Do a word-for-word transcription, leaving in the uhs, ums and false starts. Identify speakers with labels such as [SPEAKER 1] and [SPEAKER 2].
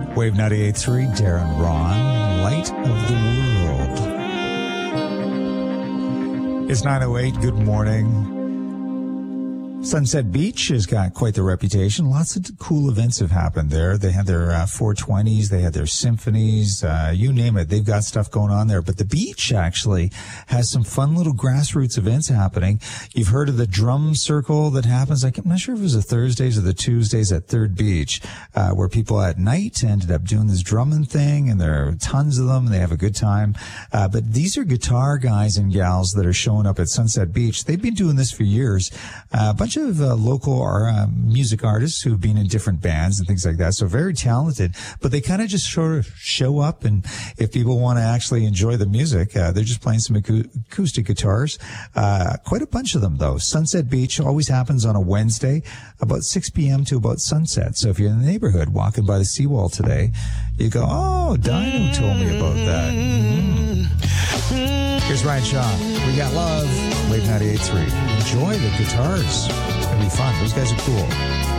[SPEAKER 1] Wave ninety-eight point three, Darren Ron, Light of the World. It's nine oh eight. Good morning. Sunset Beach has got quite the reputation. Lots of cool events have happened there. They had their uh, four twenties. They had their symphonies. Uh, you name it. They've got stuff going on there. But the beach actually has some fun little grassroots events happening. You've heard of the drum circle that happens. Like, I'm not sure if it was the Thursdays or the Tuesdays at Third Beach, uh, where people at night ended up doing this drumming thing, and there are tons of them. And they have a good time. Uh, but these are guitar guys and gals that are showing up at Sunset Beach. They've been doing this for years. Uh, a bunch of uh, local uh, music artists who've been in different bands and things like that. So very talented, but they kind of just sort of show up. And if people want to actually enjoy the music, uh, they're just playing some acou- acoustic guitars. Uh, quite a bunch of them though. Sunset Beach always happens on a Wednesday, about six p.m. to about sunset. So if you're in the neighborhood walking by the seawall today, you go, oh, Dino told me about that. Mm. Here's Ryan Shaw. We got love. Wave ninety-eight point three. Enjoy the guitars. It'll be fun. Those guys are cool.